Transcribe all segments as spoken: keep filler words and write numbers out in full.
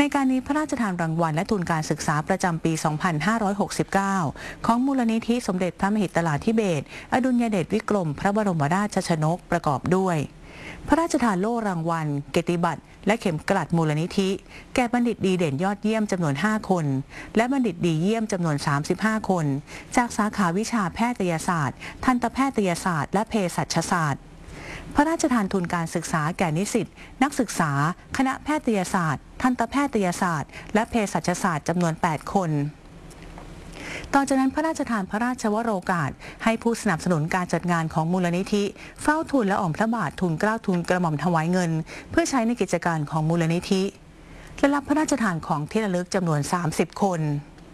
ในการนี้พระราชทานรางวัลและทุนการศึกษาประจำปี สองพันห้าร้อยหกสิบเก้า ของมูลนิธิสมเด็จพระมหิดลธิเบศรอดุลยเดชวิกรมพระบรมราชชนกประกอบด้วยพระราชทานโล่รางวัลเกียรติบัตรและเข็มกลัดมูลนิธิแก่บัณฑิตดีเด่นยอดเยี่ยมจำนวนห้าคนและบัณฑิตดีเยี่ยมจำนวนสามสิบห้าคนจากสาขาวิชาแพทยศาสตร์ทันตแพทยศาสตร์และเภสัชศาสตร์พระราชทานทุนการศึกษาแก่นิสิตนักศึกษาคณะแพทยศาสตร์ทันตแพทยศาสตร์และเภสัชศาสตร์จำนวนแปดคนต่อจากนั้นพระราชทานพระราชวโรกาสให้ผู้สนับสนุนการจัดงานของมูลนิธิเฝ้าทูลละอองพระบาททูลเกล้าทูลกระหม่อมถวายเงินเพื่อใช้ในกิจการของมูลนิธิและรับพระราชทานของที่ระลึกจำนวนสามสิบคน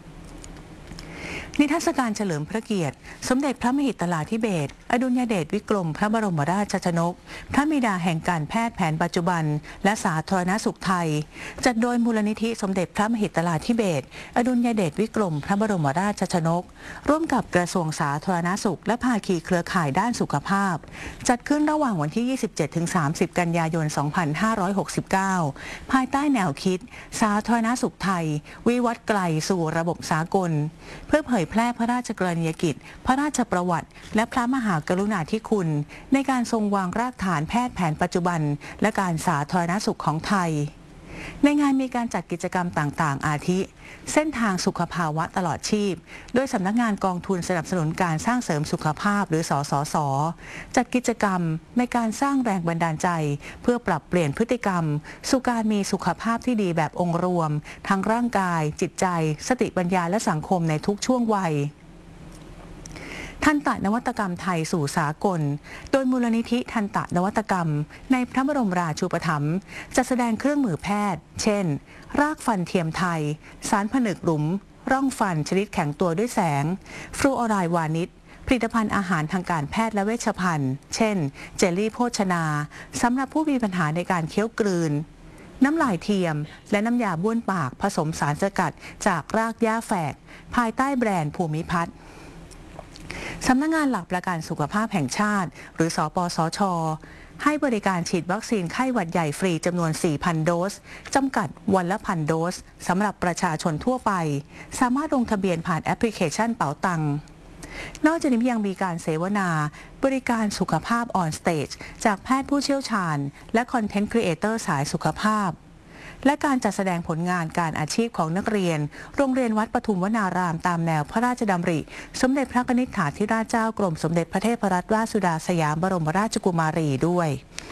นิทรรศการเฉลิมพระเกียรติสมเด็จพระมหิดลธิเบศรอดุลยเดชวิกรมพระบรมราชชนกพระบิดาแห่งการแพทย์แผนปัจจุบันและสาธารณสุขไทยจัดโดยมูลนิธิสมเด็จพระมหิดลธิเบศรอดุลยเดชวิกรมพระบรมราชชนกร่วมกับกระทรวงสาธารณสุขและภาคีเครือข่ายด้านสุขภาพจัดขึ้นระหว่างวันที่ ยี่สิบเจ็ดถึงสามสิบ กันยายน สองพันห้าร้อยหกสิบเก้า ภายใต้แนวคิดสาธารณสุขไทยวิวัฒน์ไกลสู่ระบบสากลเพื่อเผยแพร่พระราชกรณียกิจพระราชประวัติและพระมหากรุณาธิคุณในการทรงวางรากฐานแพทย์แผนปัจจุบันและการสาธารณสุขของไทยในงานมีการจัดกิจกรรมต่างๆอาทิเส้นทางสุขภาวะตลอดชีพโดยสำนักงานกองทุนสนับสนุนการสร้างเสริมสุขภาพหรือสสส.จัดกิจกรรมในการสร้างแรงบันดาลใจเพื่อปรับเปลี่ยนพฤติกรรมสู่การมีสุขภาพที่ดีแบบองค์รวมทั้งร่างกายจิตใจสติปัญญาและสังคมในทุกช่วงวัยทันตะนวัตกรรมไทยสู่สากลโดยมูลนิธิทันตะนวัตกรรมในพระบรมราชูปถัมภ์จะแสดงเครื่องมือแพทย์เช่นรากฟันเทียมไทยสารผนึกหลุมร่องฟันชนิดแข็งตัวด้วยแสงฟลูออไรด์วานิชผลิตภัณฑ์อาหารทางการแพทย์และเวชภัณฑ์เช่นเจลลี่โภชนาสำหรับผู้มีปัญหาในการเคี้ยวกลืนน้ำลายเทียมและน้ำยาบ้วนปากผสมสารสกัดจากรากหญ้าแฝกภายใต้แบรนด์ภูมิพัฒน์สำนักงานหลักประกันสุขภาพแห่งชาติหรือสปสช.ให้บริการฉีดวัคซีนไข้หวัดใหญ่ฟรีจำนวน สี่พัน โดสจำกัดวันละพันโดสสำหรับประชาชนทั่วไปสามารถลงทะเบียนผ่านแอปพลิเคชันเป๋าตังนอกจากนี้ยังมีการเสวนาบริการสุขภาพออนสเตจจากแพทย์ผู้เชี่ยวชาญและคอนเทนต์ครีเอเตอร์สายสุขภาพและการจัดแสดงผลงานการอาชีพของนักเรียนโรงเรียนวัดปทุมวนารามตามแนวพระราชดำริสมเด็จพระนิธิถาธิราชเจ้ากรมสมเด็จพระเทพรัตนราชสุดาสยามบรมราชกุมารีด้วย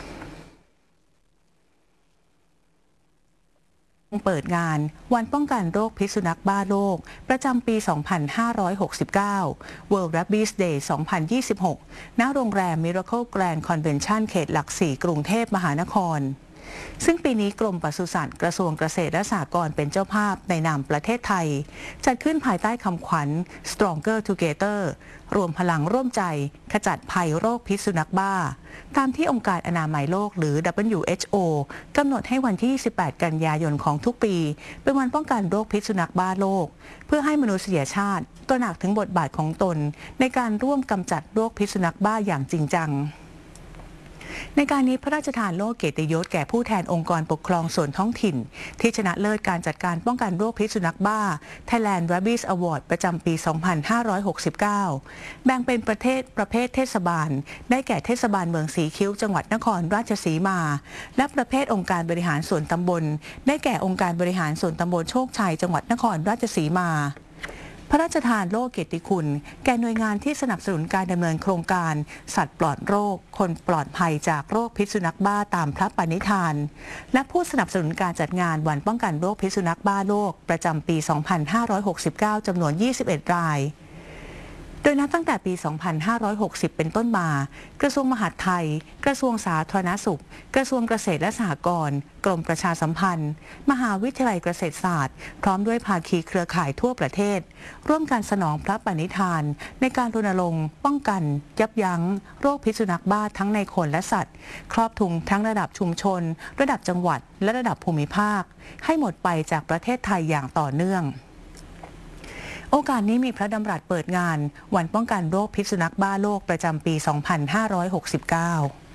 เปิดงานวันป้องกันโรคพิษสุนัขบ้าโลกประจำปี สองพันห้าร้อยหกสิบเก้า World Rabies Day สองพันยี่สิบหก ณ โรงแรม Miracle Grand Convention เขตหลักสี่กรุงเทพมหานครซึ่งปีนี้กรมปศุสัตว์กระทรวงเกษตรและสหกรณ์เป็นเจ้าภาพในนามประเทศไทยจัดขึ้นภายใต้คำขวัญ Stronger Together รวมพลังร่วมใจขจัดภัยโรคพิษสุนัขบ้าตามที่องค์การอนามัยโลกหรือ ดับเบิลยู เอช โอ กำหนดให้วันที่ สิบแปด กันยายนของทุกปีเป็นวันป้องกันโรคพิษสุนัขบ้าโลกเพื่อให้มนุษยชาติตระหนักถึงบทบาทของตนในการร่วมกำจัดโรคพิษสุนัขบ้าอย่างจริงจังในการนี้พระราชทานโล่เกียรติยศแก่ผู้แทนองค์กรปกครองส่วนท้องถิ่นที่ชนะเลิศการจัดการป้องกันโรคพิษสุนัขบ้า Thailand Rabies Award ประจำปี สองพันห้าร้อยหกสิบเก้า แบ่งเป็นประเทศประเภทเทศบาลได้แก่เทศบาลเมืองสีคิ้วจังหวัดนครราชสีมาและประเภทองค์การบริหารส่วนตำบลได้แก่องค์การบริหารส่วนตำบลโชคชัยจังหวัดนครราชสีมาพระราชทานโล่เกียรติคุณแก่หน่วยงานที่สนับสนุนการดำเนินโครงการสัตว์ปลอดโรคคนปลอดภัยจากโรคพิษสุนัขบ้าตามพระปณิธานและผู้สนับสนุนการจัดงานวันป้องกันโรคพิษสุนัขบ้าโลกประจำปี สองพันห้าร้อยหกสิบเก้า จำนวน ยี่สิบเอ็ด รายโดยนับตั้งแต่ปี สองพันห้าร้อยหกสิบ เป็นต้นมากระทรวงมหาดไทยกระทรวงสาธารณสุขกระทรวงเกษตรและสหกรณ์กรมประชาสัมพันธ์มหาวิทยาลัยเกษตรศาสตร์พร้อมด้วยภาคีเครือข่ายทั่วประเทศร่วมกันสนองพระปณิธานในการรณรงค์ป้องกันยับยั้งโรคพิษสุนัขบ้าทั้งในคนและสัตว์ครอบคลุมทั้งระดับชุมชนระดับจังหวัดและระดับภูมิภาคให้หมดไปจากประเทศไทยอย่างต่อเนื่องโอกาสนี้มีพระดำรัสเปิดงานวันป้องกันโรคพิษสุนัขบ้าโลกประจำปี สองพันห้าร้อยหกสิบเก้า